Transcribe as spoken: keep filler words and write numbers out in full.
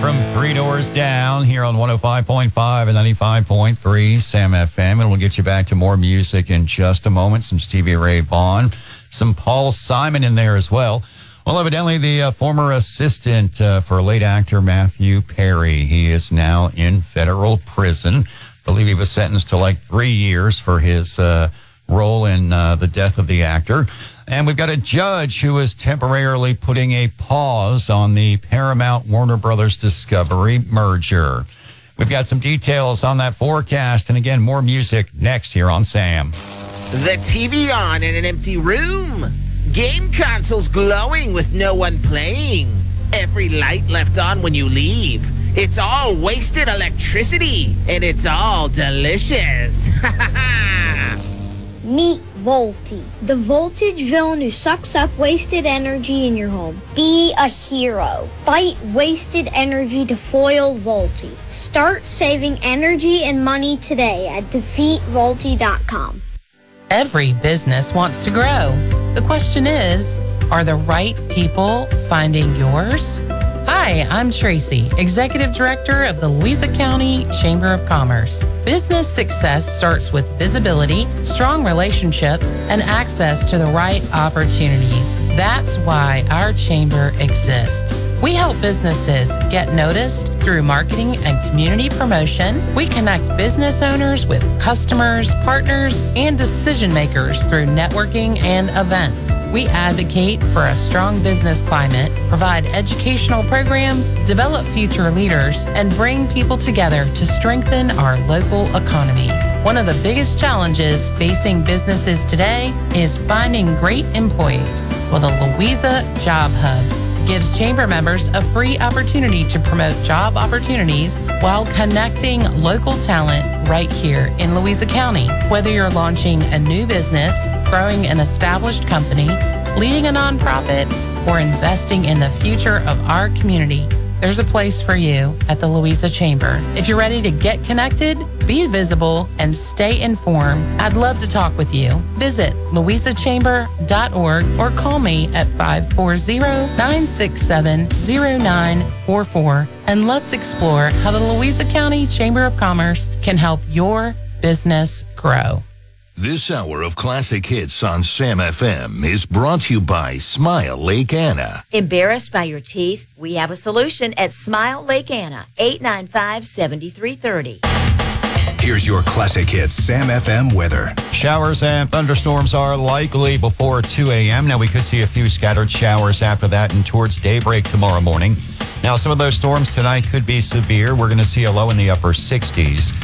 from Three Doors Down here on one oh five point five and ninety-five point three Sam F M. And we'll get you back to more music in just a moment. Some Stevie Ray Vaughan, some Paul Simon in there as well. Well, evidently the uh, former assistant uh, for late actor Matthew Perry, he is now in federal prison. I believe he was sentenced to like three years for his uh, role in uh, the death of the actor. And we've got a judge who is temporarily putting a pause on the Paramount Warner Brothers Discovery merger. We've got some details on that forecast. And again, more music next here on Sam. The T V on in an empty room. Game consoles glowing with no one playing. Every light left on when you leave. It's all wasted electricity. And it's all delicious. Ha ha ha! Meet Volti, the voltage villain who sucks up wasted energy in your home. Be a hero. Fight wasted energy to foil Volti. Start saving energy and money today at defeat volti dot com. Every business wants to grow. The question is, are the right people finding yours? Hi, I'm Tracy, Executive Director of the Louisa County Chamber of Commerce. Business success starts with visibility, strong relationships, and access to the right opportunities. That's why our chamber exists. We help businesses get noticed through marketing and community promotion. We connect business owners with customers, partners, and decision makers through networking and events. We advocate for a strong business climate, provide educational programs, develop future leaders, and bring people together to strengthen our local economy. One of the biggest challenges facing businesses today is finding great employees. Well, the Louisa Job Hub gives chamber members a free opportunity to promote job opportunities while connecting local talent right here in Louisa County. Whether you're launching a new business, growing an established company, leading a nonprofit, or investing in the future of our community, there's a place for you at the Louisa Chamber. If you're ready to get connected, be visible, and stay informed, I'd love to talk with you. Visit louisa chamber dot org or call me at five four zero, nine six seven, zero nine four four and let's explore how the Louisa County Chamber of Commerce can help your business grow. This hour of classic hits on Sam F M is brought to you by Smile Lake Anna. Embarrassed by your teeth? We have a solution at Smile Lake Anna, eight nine five, seven three three zero. Here's your classic hits Sam F M weather. Showers and thunderstorms are likely before two a.m. Now, we could see a few scattered showers after that and towards daybreak tomorrow morning. Now, some of those storms tonight could be severe. We're going to see a low in the upper sixties.